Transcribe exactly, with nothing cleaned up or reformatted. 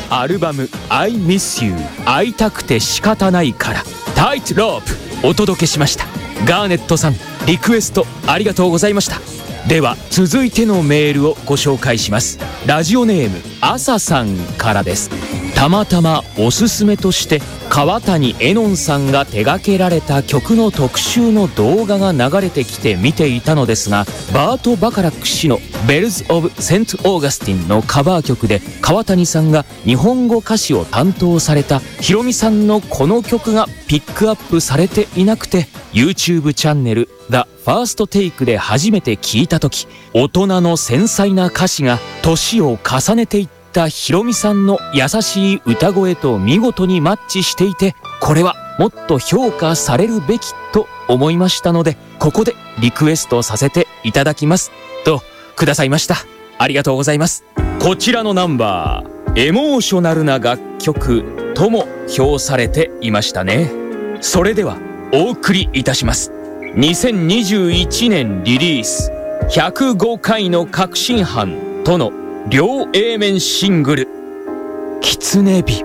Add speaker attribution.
Speaker 1: アルバム I Miss You 会いたくて仕方ないからタイトロープお届けしました。ガーネットさん、リクエストありがとうございました。では続いてのメールをご紹介します。ラジオネームあささんからです。たまたまおすすめとして川谷絵音さんが手掛けられた曲の特集の動画が流れてきて見ていたのですが、バート・バカラック氏の「ベルズ・オブ・セント・オーガスティン」のカバー曲で川谷さんが日本語歌詞を担当されたひろみさんのこの曲がピックアップされていなくて、 YouTube チャンネル The First Take で初めて聞いた時、大人の繊細な歌詞が年を重ねていったひろみさんの優しい歌声と見事にマッチしていて、これはもっと評価されるべきと思いましたので、ここでリクエストさせていただきますとくださいました。ありがとうございます。こちらのナンバー、エモーショナルな楽曲とも評されていましたね。それではお送りいたします。にせんにじゅういちねんリリース、ひゃくごかいの確信犯との両 A 面シングル、キツネ日。